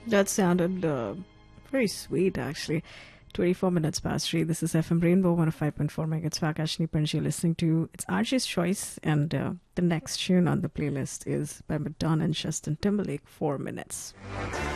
That sounded very sweet, actually. 24 minutes past 3. This is FM Rainbow 105.4 megahertz. Vakashni Panj, you're listening to It's RJ's Choice, and the next tune on the playlist is by Madonna and Justin Timberlake, 4 minutes.